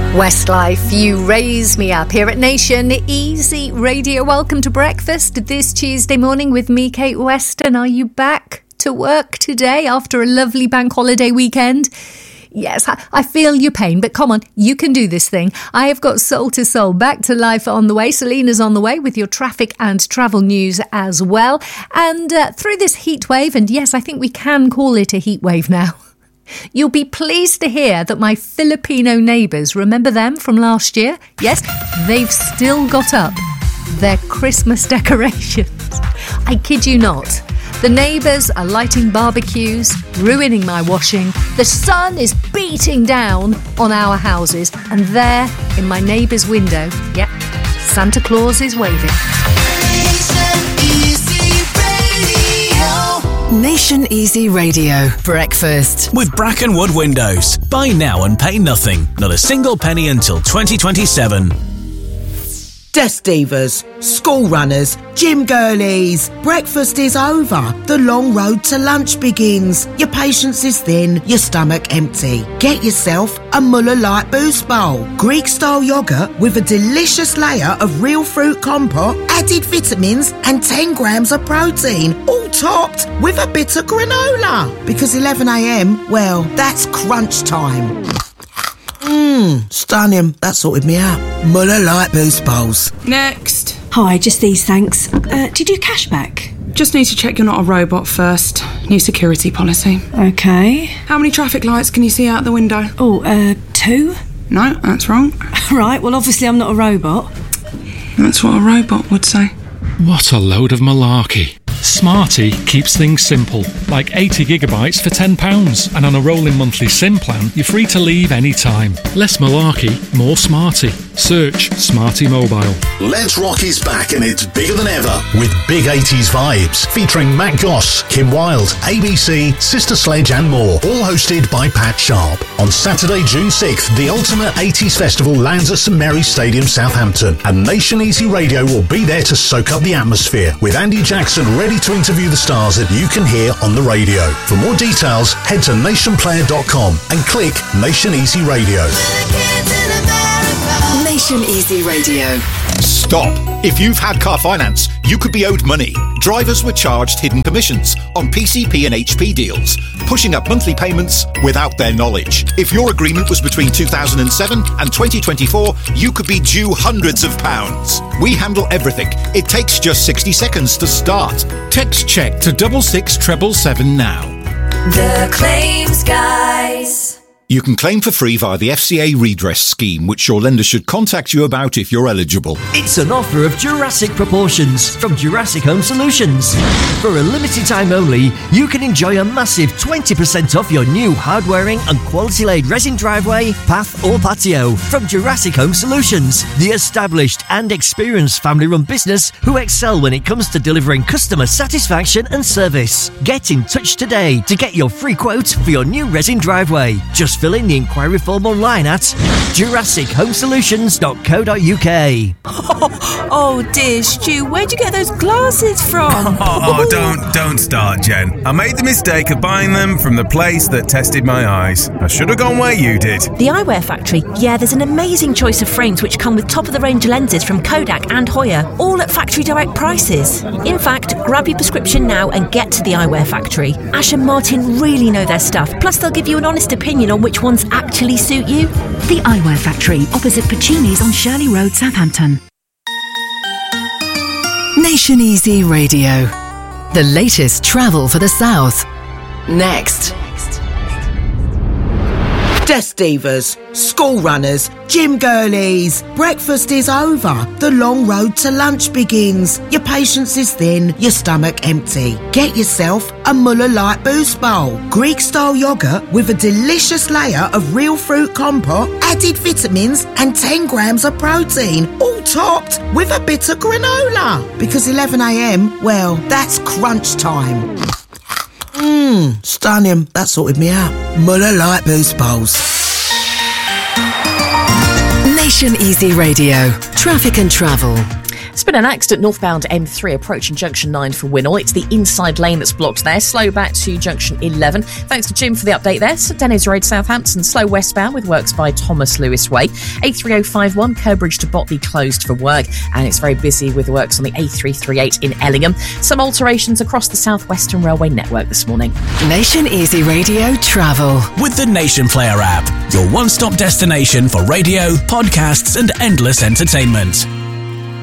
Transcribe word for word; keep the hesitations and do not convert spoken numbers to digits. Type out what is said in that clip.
Westlife, you raise me up here at Nation Easy Radio. Welcome to breakfast this Tuesday morning with me, Kate Weston. Are you back to work today after a lovely bank holiday weekend? Yes, I, I feel your pain, but come on, you can do this thing. I have got Soul to Soul Back to Life on the way. Selena's on the way with your traffic and travel news as well. And uh, through this heat wave, and yes, I think we can call it a heat wave now. You'll be pleased to hear that my Filipino neighbours, remember them from last year? Yes, they've still got up their Christmas decorations. I kid you not. The neighbours are lighting barbecues, ruining my washing. The sun is beating down on our houses. And there, in my neighbour's window, yep, Santa Claus is waving. Nation Easy Radio Breakfast with Brackenwood Windows. Buy now and pay nothing. Not a single penny until twenty twenty-seven. Desk divas, school runners, gym girlies. Breakfast is over. The long road to lunch begins. Your patience is thin, your stomach empty. Get yourself a Muller Light Boost Bowl. Greek-style yoghurt with a delicious layer of real fruit compote, added vitamins and ten grams of protein. All topped with a bit of granola. Because eleven a.m, well, that's crunch time. Mmm, stunning. That sorted me out. Muller Light Boost Bowls. Next. Hi, just these, thanks. Uh, do you do cashback? Just need to check you're not a robot first. New security policy. Okay. How many traffic lights can you see out the window? Oh, uh, two? No, that's wrong. Right, well, obviously I'm not a robot. That's what a robot would say. What a load of malarkey. Smarty keeps things simple, like eighty gigabytes for ten pounds, and on a rolling monthly SIM plan, you're free to leave any time. Less malarkey, more Smarty. Search Smarty Mobile. Let's Rock is back and it's bigger than ever with big eighties vibes, featuring Matt Goss, Kim Wilde, A B C, Sister Sledge and more, all hosted by Pat Sharp. On Saturday, June sixth, the Ultimate eighties Festival lands at St Mary's Stadium, Southampton, and Nation Easy Radio will be there to soak up the atmosphere, with Andy Jackson ready to interview the stars that you can hear on the radio. For more details, head to nation player dot com and click Nation Easy Radio. Nation Easy Radio. Stop! If you've had car finance, you could be owed money. Drivers were charged hidden commissions on P C P and H P deals, pushing up monthly payments without their knowledge. If your agreement was between two thousand seven and twenty twenty-four, you could be due hundreds of pounds. We handle everything. It takes just sixty seconds to start. Text check to double six treble seven now. The Claims Guys. You can claim for free via the F C A redress scheme, which your lender should contact you about if you're eligible. It's an offer of Jurassic proportions from Jurassic Home Solutions. For a limited time only, you can enjoy a massive twenty percent off your new hard-wearing and quality-laid resin driveway, path or patio from Jurassic Home Solutions, the established and experienced family-run business who excel when it comes to delivering customer satisfaction and service. Get in touch today to get your free quote for your new resin driveway. Just fill in the inquiry form online at jurassic home solutions dot co dot uk. Oh, oh dear, Stu, where'd you get those glasses from? Oh, oh, don't, don't start, Jen. I made the mistake of buying them from the place that tested my eyes. I should have gone where you did. The Eyewear Factory. Yeah, there's an amazing choice of frames which come with top-of-the-range lenses from Kodak and Hoya, all at factory direct prices. In fact, grab your prescription now and get to the Eyewear Factory. Ash and Martin really know their stuff, plus they'll give you an honest opinion on which Which ones actually suit you? The Eyewear Factory, opposite Puccini's on Shirley Road, Southampton. Nation Easy Radio. The latest travel for the South. Next. Desk divas, school runners, gym girlies. Breakfast is over. The long road to lunch begins. Your patience is thin, your stomach empty. Get yourself a Muller Light Boost Bowl. Greek-style yoghurt with a delicious layer of real fruit compote, added vitamins and ten grams of protein. All topped with a bit of granola. Because eleven a.m, well, that's crunch time. Mmm, stunning. That sorted me out. Muller Light Boost Bowls. Nation Easy Radio. Traffic and travel. been an accident northbound M three approaching junction nine for Winnall. It's the inside lane that's blocked there. Slow back to junction eleven. Thanks to Jim for the update there. St Dennis Road, Southampton, slow westbound with works by Thomas Lewis Way. A three oh five one, Kerbridge to Botley closed for work, and it's very busy with works on the A three thirty-eight in Ellingham. Some alterations across the South Western Railway network this morning. Nation Easy Radio Travel. With the Nation Player app, your one-stop destination for radio, podcasts and endless entertainment.